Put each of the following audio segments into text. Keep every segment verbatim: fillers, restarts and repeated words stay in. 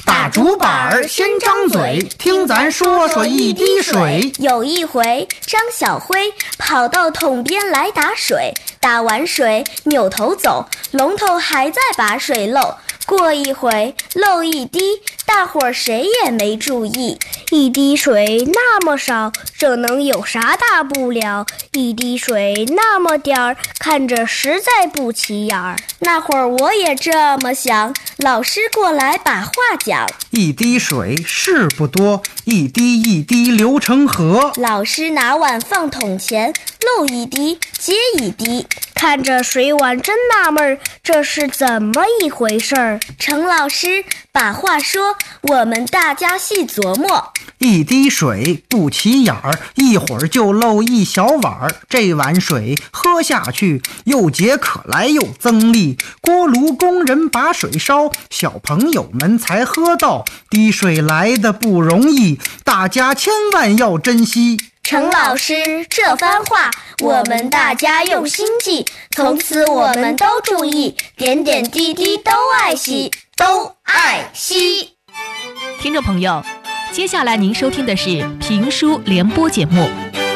打竹板儿先张嘴，听咱说说一滴水。 有一回，张小辉跑到桶边来打水，打完水扭头走，龙头还在把水漏。过一会漏一滴，大伙儿谁也没注意。 一滴水那么少，这能有啥大不了？一滴水那么点儿，看着实在不起眼儿。 那会儿我也这么想，老师过来把话讲。 一滴水是不多，一滴一滴流成河。 老师拿碗放桶前，漏一滴接一滴。 看着水碗真纳闷，这是怎么一回事儿？ 程老师把话说，我们大家细琢磨。 一滴水不起眼儿，一会儿就漏一小碗儿。这碗水喝下去，又解渴来又增力。锅炉工人把水烧，小朋友们才喝到。滴水来的不容易，大家千万要珍惜。 程老师这番话，我们大家用心记，从此我们都注意，点点滴滴都爱惜，都爱惜。 听众朋友，接下来您收听的是评书联播节目。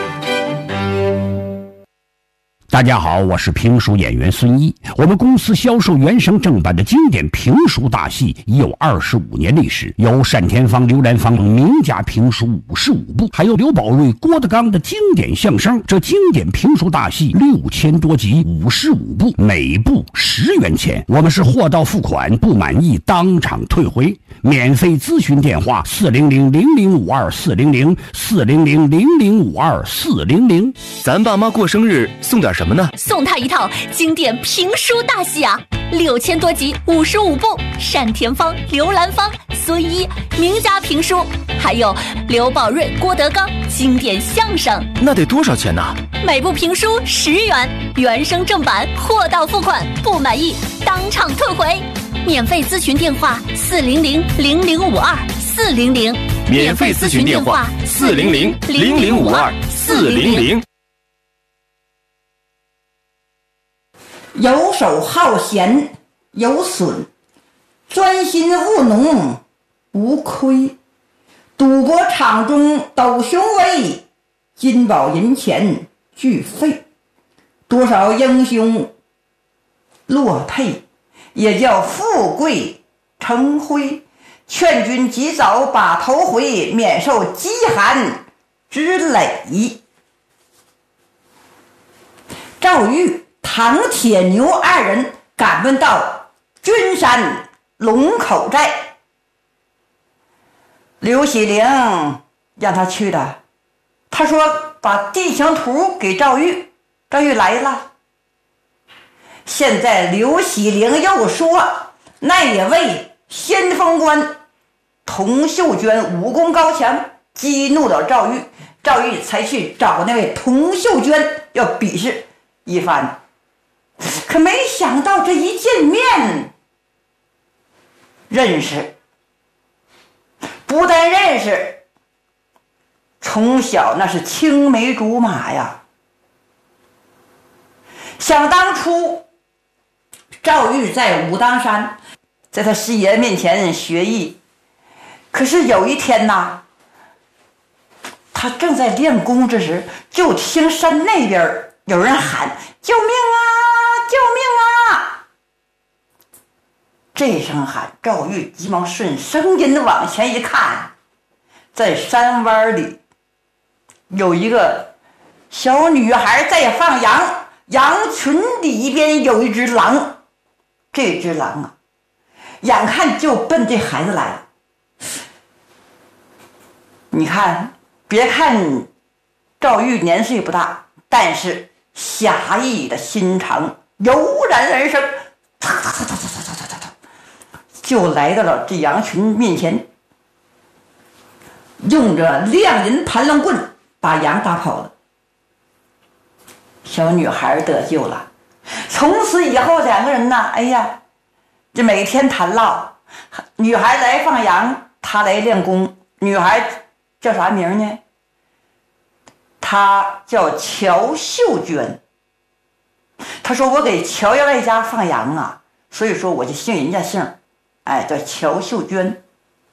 大家好，我是评书演员孙一。我们公司销售原声正版的经典评书大戏已有二十五年历史，有单田芳、刘兰芳等名家评书五十五部，还有刘宝瑞、郭德纲的经典相声。这经典评书大戏六千多集，五十五部，每部十元钱。我们是货到付款，不满意当场退回。免费咨询电话：四零零零零五二四零零四零零零零五二四零零。 咱爸妈过生日送点什么呢？ 送他一套经典评书大戏啊，六千多集，五十五部，单田芳、刘兰芳、孙一名家评书，还有刘宝瑞、郭德纲经典相声。 那得多少钱呢？ 每部评书十元，原声正版，货到付款，不满意当场退回。免费咨询电话：四零零零零五二四零零。 免费咨询电话：四零零零零五二四零零。 游手好闲有损，专心务农无亏。赌博场中斗雄威，金宝银钱俱废。多少英雄落魄，也叫富贵成灰。劝君及早把头回，免受饥寒之累。赵玉、唐铁牛二人赶奔到君山龙口寨，刘喜灵让他去的。他说把地形图给赵玉，赵玉来了。现在刘喜灵又说那一位先锋官童秀娟武功高强，激怒了赵玉，赵玉才去找那位童秀娟要比试一番。可没想到这一见面，认识，不但认识，从小那是青梅竹马呀。想当初赵玉在武当山，在他师爷面前学艺，可是有一天呐，他正在练功之时，就听山那边有人喊救命啊救命啊！这声喊，赵玉急忙顺声音往前一看，在山湾里有一个小女孩在放羊，羊群里边有一只狼。这只狼啊，眼看就奔这孩子来了。你看，别看赵玉年岁不大，但是侠义的心肠油然而生，就来到了这羊群面前，用着亮银盘龙棍把羊打跑了。小女孩得救了。从此以后两个人呢，哎呀，这每天谈唠，女孩来放羊，他来练功。女孩叫啥名呢？她叫乔秀娟。她说我给乔员外家放羊啊，所以说我就姓人家姓，哎，叫乔秀娟。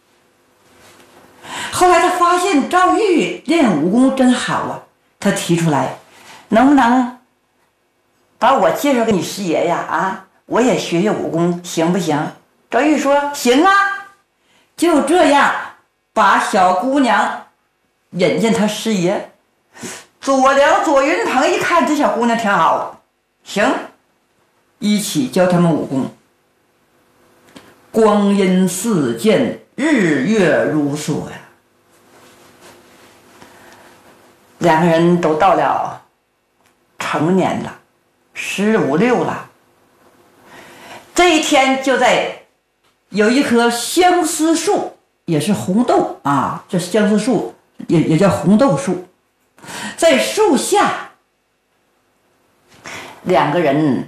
后来他发现赵玉练武功真好啊，他提出来，能不能把我介绍给你师爷呀？啊，我也学学武功，行不行？赵玉说行啊。就这样把小姑娘引进他师爷。左良左云鹏一看这小姑娘挺好，行，一起教他们武功。光阴似箭，日月如梭呀。两个人都到了成年了，十五六了。这一天就在有一棵相思树，也是红豆啊，这相思树也也叫红豆树，在树下，两个人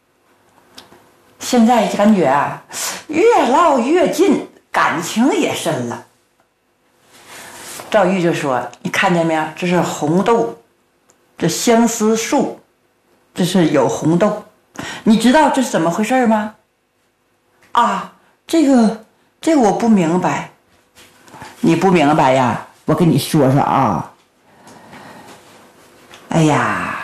现在感觉啊，越唠越近，感情也深了。赵玉就说：“你看见没有？这是红豆，这相思树，这是有红豆。你知道这是怎么回事吗？”啊，这个这个我不明白。你不明白呀？我跟你说说啊。哎呀，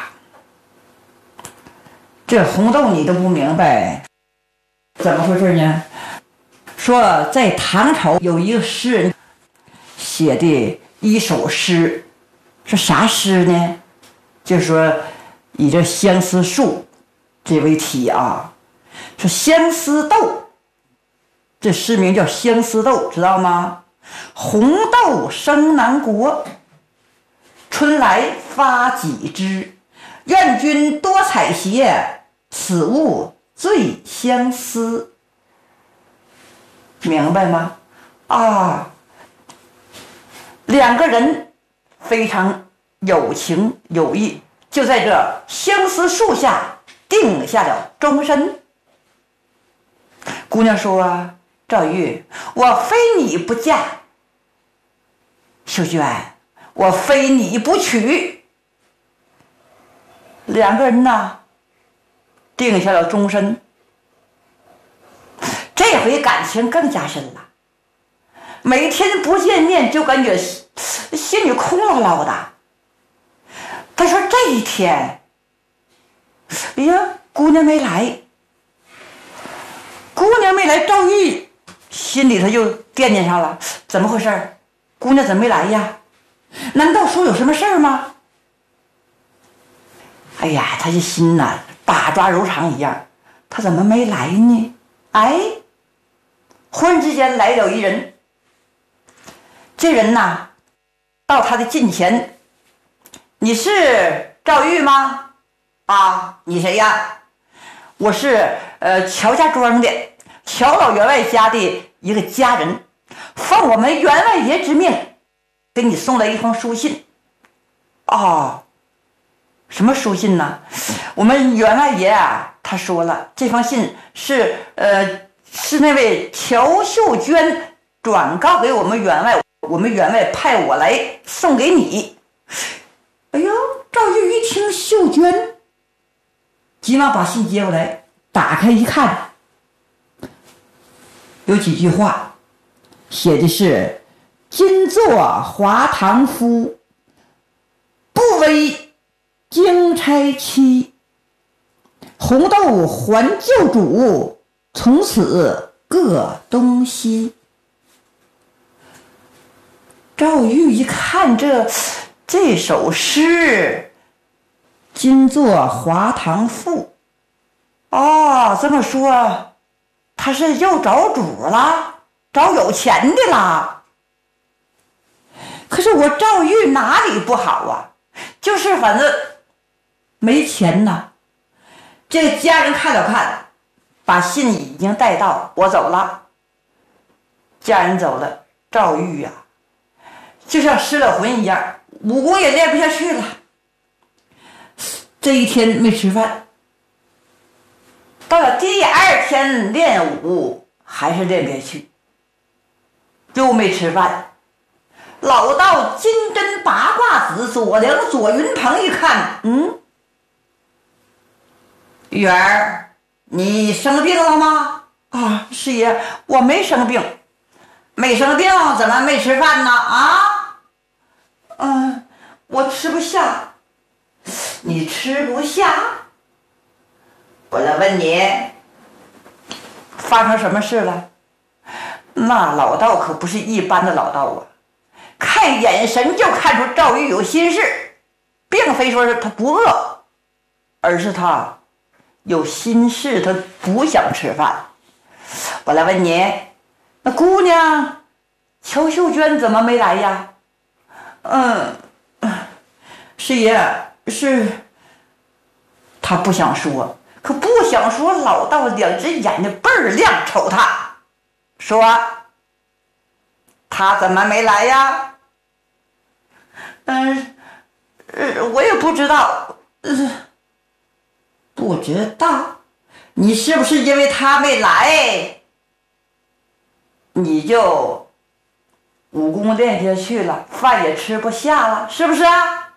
这红豆你都不明白，怎么回事呢？说在唐朝有一个诗人写的一首诗，是啥诗呢？就是说以这相思树这为题啊，说相思豆，这诗名叫相思豆，知道吗？红豆生南国，春来发几枝，愿君多采撷，此物最相思。明白吗？啊，两个人非常有情有义，就在这相思树下定下了终身。姑娘说啊，赵玉，我非你不嫁，秀娟，我非你不娶。两个人呢，定下了终身。这回感情更加深了，每天不见面就感觉心里空落落的。他说这一天，哎呀，姑娘没来，姑娘没来，赵玉心里头就惦记上了，怎么回事？姑娘怎么没来呀？难道说有什么事儿吗？哎呀，他这心呐，大抓柔肠一样，他怎么没来呢？哎，忽然之间来了一人，这人呐，到他的近前，你是赵玉吗？啊，你谁呀？我是呃乔家庄的乔老员外家的一个家人，奉我们员外爷之命，给你送来一封书信。哦，什么书信呢？我们员外爷啊，他说了，这封信是呃是那位乔秀娟转告给我们员外，我们员外派我来送给你。哎呦，赵玉一听秀娟，急忙把信接过来，打开一看，有几句话，写的是：今作华堂夫，不为京差妻，红豆还旧主，从此各东西。赵玉一看这这首诗，今作华堂妇，哦，这么说他是又找主了，找有钱的啦。可是我赵玉哪里不好啊？就是反正没钱呐。这个家人看了看，把信已经带到，我走了。家人走了，赵玉呀、啊，就像失了魂一样，武功也练不下去了。这一天没吃饭，到了第二天练武还是练不下去，又没吃饭。老道金针八卦子左良左云鹏一看，嗯，玉儿，你生病了吗？啊，师爷，我没生病。 没生病怎么没吃饭呢？啊？嗯，我吃不下。你吃不下？我来问你，发生什么事了？那老道可不是一般的老道啊，看眼神就看出赵玉有心事，并非说是他不饿，而是他有心事，他不想吃饭。我来问你，那姑娘乔秀娟怎么没来呀？嗯，师爷，是他不想说，可不想说，老道两只眼睛倍儿亮，瞅他说他怎么没来呀？嗯，呃，我也不知道，呃，不知道，你是不是因为他没来，你就武功练下去了，饭也吃不下了，是不是啊？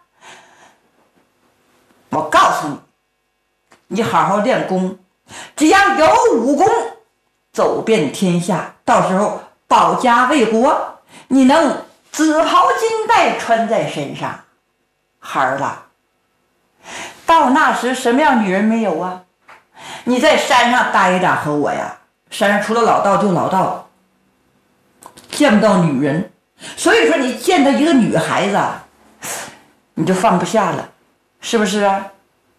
我告诉你，你好好练功，只要有武功，走遍天下，到时候保家卫国，你能紫袍金带穿在身上。孩儿了，到那时什么样女人没有啊？你在山上待着和我呀，山上除了老道就老道，见不到女人，所以说你见到一个女孩子你就放不下了，是不是啊？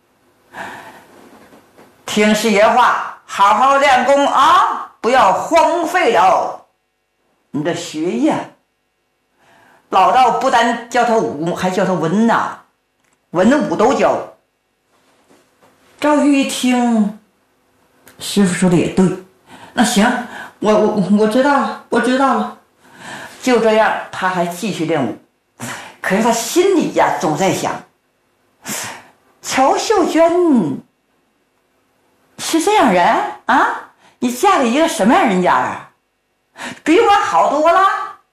听师爷话，好好练功啊，不要荒废了你的学业。老道不单教他武功，还教他文呐，文武都教。赵玉一听，师傅说的也对，那行，我我我知道了，我知道了。就这样，他还继续练武，可是他心里呀总在想，乔秀娟是这样人啊，你嫁给一个什么样人家啊？比我好多了。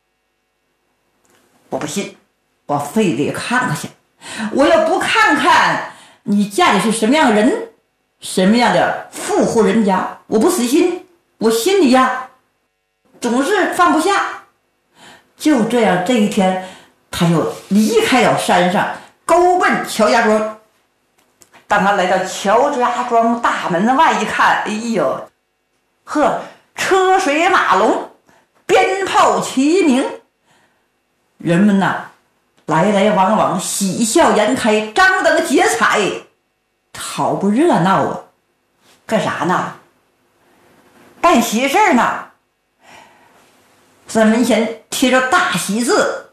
我不信，我非得看看去。我要不看看你嫁的是什么样的人，什么样的富户人家，我不死心，我心里呀总是放不下。就这样，这一天他又离开了山上，勾奔乔家庄。当他来到乔家庄大门外一看，哎呦呵，车水马龙，鞭炮齐鸣，人们呐来来往往，喜笑颜开，张灯结彩，好不热闹啊！干啥呢？办喜事呢。在门前贴着大喜字。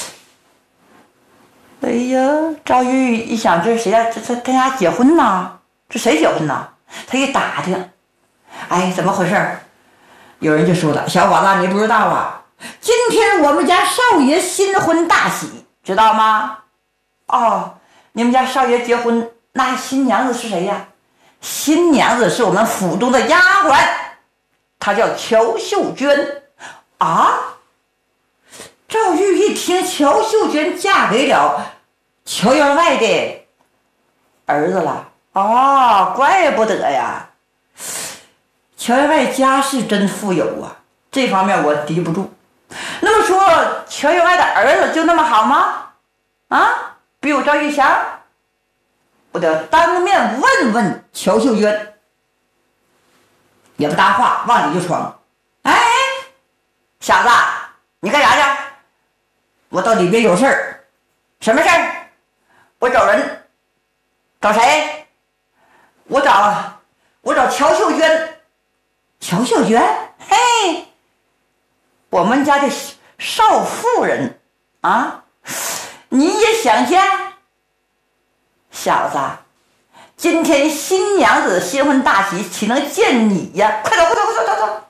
哎呀，赵玉一想，这是谁呀？这这跟家结婚呢？这谁结婚呢？他一打听，哎，怎么回事？有人就说了：“小伙子，你不知道啊，今天我们家少爷新婚大喜，知道吗？”哦，你们家少爷结婚，那新娘子是谁呀？新娘子是我们府中的丫鬟，她叫乔秀娟。啊！赵玉一听乔秀娟嫁给了乔员外的儿子了，哦，怪不得呀！乔员外家是真富有啊，这方面我敌不住。那么说，乔员外的儿子就那么好吗？啊，比我赵玉强？我得当面问问乔秀娟。也不搭话，往里就闯。哎，小子，你干啥去？我到里边有事儿。什么事儿？我找人。找谁？我找我找乔秀娟。乔秀娟？嘿，我们家的少妇人啊，你也想见？小子，今天新娘子新婚大喜，岂能见你呀？快走快走快走快走！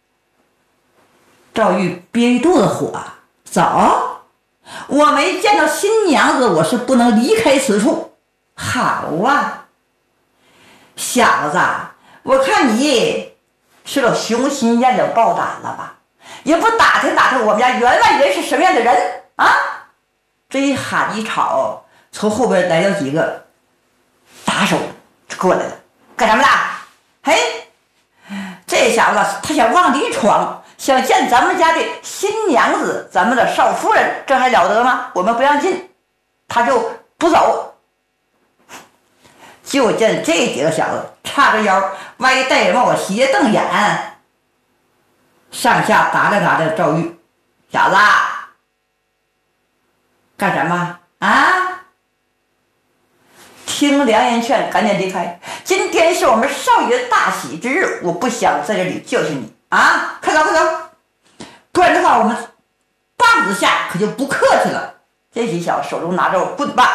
赵玉憋一肚子火，走！我没见到新娘子，我是不能离开此处。好啊，小子，我看你吃了熊心咽了爆胆了吧？也不打听打听我们家员外人是什么样的人啊？这一喊一吵，从后边来了几个打手过来了，干什么的？嘿，这小子他想往里闯， 想见咱们家的新娘子，咱们的少夫人，这还了得吗？我们不让进，他就不走。就见这几个小子叉着腰，歪戴帽，斜瞪眼，上下打量打量赵玉。小子，干什么啊？听良言劝，赶紧离开。今天是我们少爷大喜之日，我不想在这里教训你啊！快走快走，不然的话我们棒子下可就不客气了。这几小子手中拿着棍棒。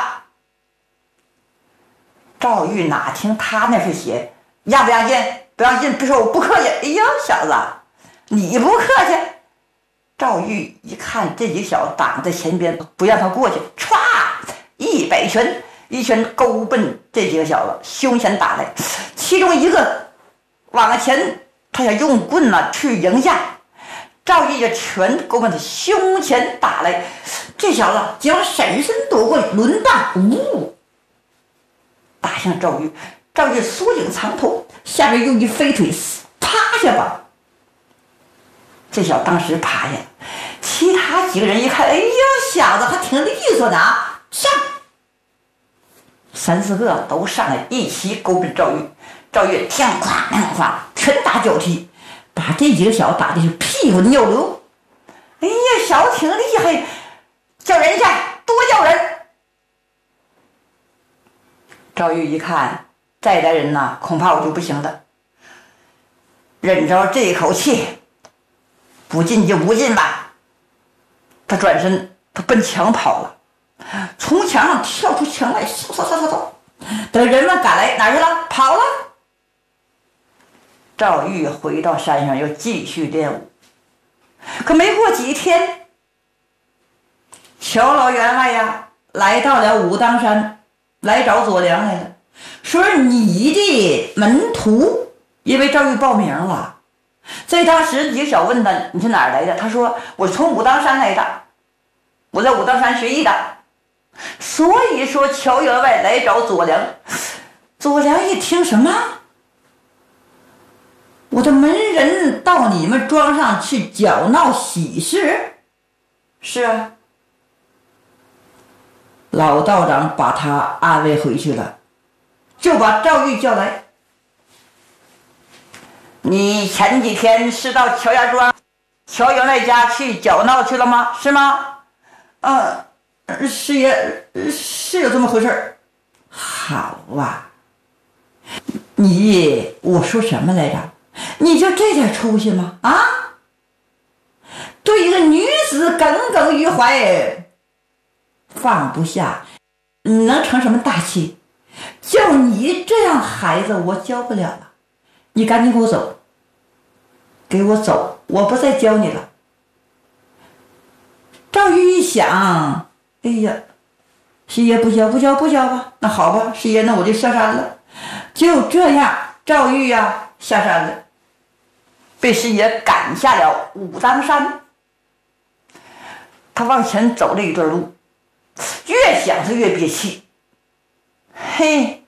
赵玉哪听他那是邪，让不让进？不让进，别说我不客气。哎呀，小子，你不客气。赵玉一看这几小子挡在前边，不让他过去，歘，一摆拳，一拳勾奔这几个小子胸前打来。其中一个往前，他想用棍呢去迎下，赵玉这拳勾奔他胸前打来，这小子将闪身躲过轮棒，呜，打向赵玉。赵玉缩影藏头，下面用一飞腿趴下吧。这小子当时趴下，其他几个人一看，哎呀，小子还挺利索的啊，上！三四个都上来，一起勾奔赵玉。赵玉天夸亮夸，拳打脚踢，把这几个小子打的是屁滚尿流。哎呀，小子挺厉害，叫人去，多叫人。赵玉一看，再来人呐，恐怕我就不行了。忍着这一口气，不进就不进吧。他转身，他奔墙跑了，从墙上跳出墙来，嗖嗖嗖嗖嗖。等人们赶来，哪去了？跑了。赵玉回到山上，又继续练武。可没过几天，乔老员外呀，来到了武当山，来找左良来了，说你的门徒因为赵玉报名了。在当时几个小问他你是哪儿来的，他说我从武当山来的，我在武当山学艺的。所以说乔员外来找左良。左良一听，什么？我的门人到你们庄上去搅闹喜事？是啊。老道长把他安慰回去了，就把赵玉叫来。你前几天是到乔家庄乔员外家去搅闹去了吗？是吗？嗯，师爷，是有这么回事。好啊，你我说什么来着？你就这点出息吗？啊，对一个女子耿耿于怀，放不下，你能成什么大器？就你这样孩子，我教不了了。你赶紧给我走，给我走，我不再教你了。赵玉一想，哎呀，师爷不教不教不教吧，那好吧，师爷，那我就下山了。就这样，赵玉呀、啊、下山了，被师爷赶下了武当山。他往前走了一段路，越想是越憋气。嘿，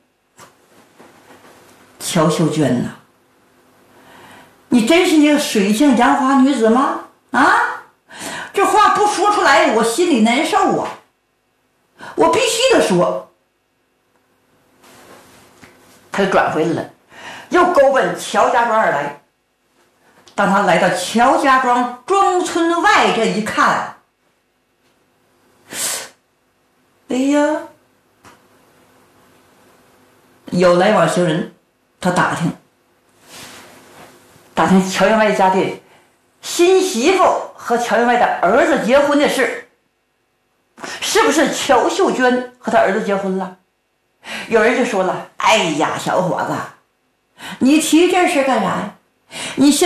乔秀娟呐、啊，你真是一个水性杨花女子吗？啊，这话不说出来，我心里难受啊！我必须得说。他就转回来了，又勾奔乔家庄而来。当他来到乔家庄庄村外这一看，哎呀，有来往行人，他打听打听乔员外家的新媳妇和乔员外的儿子结婚的事，是不是乔秀娟和他儿子结婚了？有人就说了，哎呀，小伙子，你提这事干啥呀？你现